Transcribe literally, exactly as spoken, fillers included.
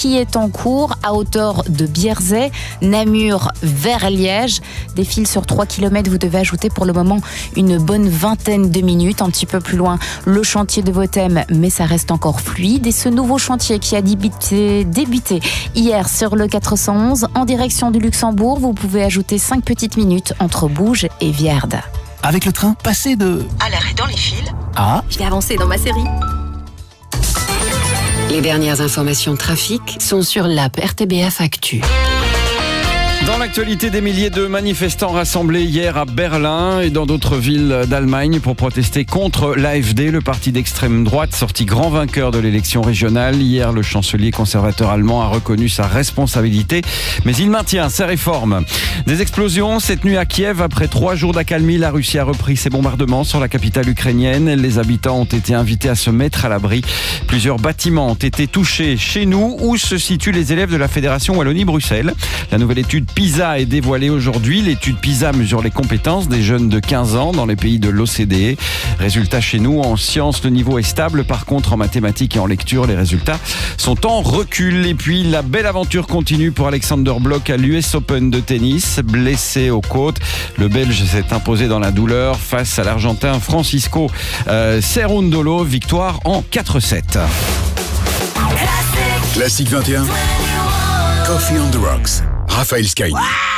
qui est en cours à hauteur de Bierzet, Namur vers Liège. Des fils sur trois kilomètres, vous devez ajouter pour le moment une bonne vingtaine de minutes. Un petit peu plus loin, le chantier de Vothème, mais ça reste encore fluide. Et ce nouveau chantier qui a débuté, débuté hier sur le quatre cent onze en direction du Luxembourg, vous pouvez ajouter cinq petites minutes entre Bouges et Vierde. Avec le train, passez de... à l'arrêt dans les fils. Ah, Je vais avancer dans ma série. Les dernières informations trafic sont sur l'app R T B F Actu. Dans l'actualité, des milliers de manifestants rassemblés hier à Berlin et dans d'autres villes d'Allemagne pour protester contre l'A F D, le parti d'extrême droite sorti grand vainqueur de l'élection régionale. Hier, le chancelier conservateur allemand a reconnu sa responsabilité, mais il maintient ses réformes. Des explosions cette nuit à Kiev. Après trois jours d'accalmie, la Russie a repris ses bombardements sur la capitale ukrainienne. Les habitants ont été invités à se mettre à l'abri. Plusieurs bâtiments ont été touchés chez nous, où se situent les élèves de la Fédération Wallonie-Bruxelles. La nouvelle étude PISA est dévoilée aujourd'hui. L'étude PISA mesure les compétences des jeunes de quinze ans dans les pays de l'O C D E. Résultat chez nous, en sciences, le niveau est stable. Par contre, en mathématiques et en lecture, les résultats sont en recul. Et puis, la belle aventure continue pour Alexander Blok à l'U S Open de tennis. Blessé aux côtes, le Belge s'est imposé dans la douleur face à l'Argentin Francisco euh, Cerundolo. Victoire en quatre sept. Classique vingt et un. Coffee on the Rocks. Raphaël Sky.